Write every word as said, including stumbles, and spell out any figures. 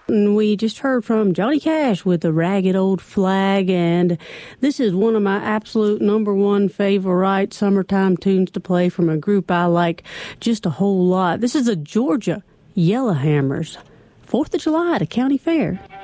And we just heard from Johnny Cash with the Ragged Old Flag, and this is one of my absolute number one favorite summertime tunes to play from a group I like just a whole lot. This is the Georgia Yellowhammers, fourth of July at a county fair.